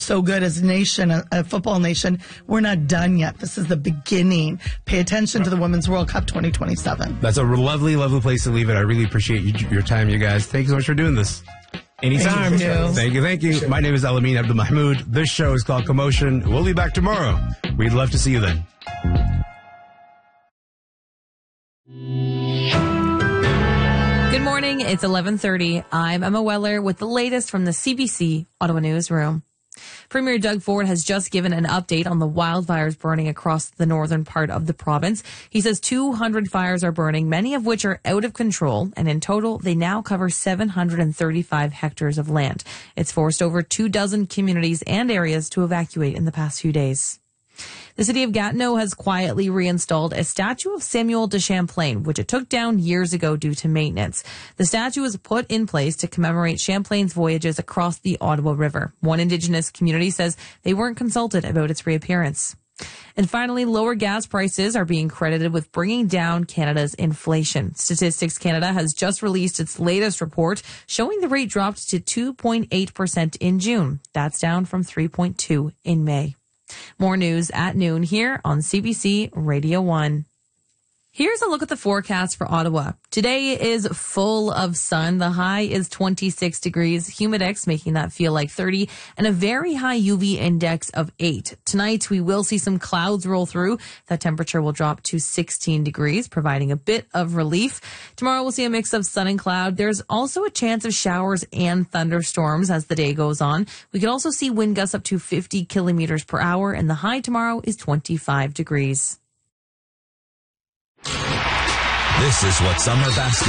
so good as a nation, a football nation. We're not done yet. This is the beginning. Pay attention to the Women's World Cup 2027. That's a lovely, lovely place to leave it. I really appreciate your time, you guys. Thank you so much for doing this. Anytime. Thank you. My name is Alameen Abdul Mahmoud. This show is called Commotion. We'll be back tomorrow. We'd love to see you then. Good morning. It's 11:30. I'm Emma Weller with the latest from the CBC Ottawa Newsroom. Premier Doug Ford has just given an update on the wildfires burning across the northern part of the province. He says 200 fires are burning, many of which are out of control, and in total, they now cover 735 hectares of land. It's forced over 24 communities and areas to evacuate in the past few days. The city of Gatineau has quietly reinstalled a statue of Samuel de Champlain, which it took down years ago due to maintenance. The statue was put in place to commemorate Champlain's voyages across the Ottawa River. One Indigenous community says they weren't consulted about its reappearance. And finally, lower gas prices are being credited with bringing down Canada's inflation. Statistics Canada has just released its latest report showing the rate dropped to 2.8% in June. That's down from 3.2% in May. More news at noon here on CBC Radio 1. Here's a look at the forecast for Ottawa. Today is full of sun. The high is 26 degrees, humidex making that feel like 30, and a very high UV index of 8. Tonight, we will see some clouds roll through. That temperature will drop to 16 degrees, providing a bit of relief. Tomorrow, we'll see a mix of sun and cloud. There's also a chance of showers and thunderstorms as the day goes on. We could also see wind gusts up to 50 kilometers per hour, and the high tomorrow is 25 degrees. This is what summer basketball